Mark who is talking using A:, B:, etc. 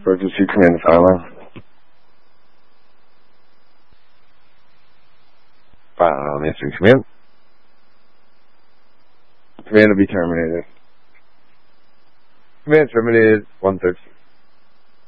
A: emergency command to fire line. Fire on answering command. Command to be terminated. Command terminated, 113.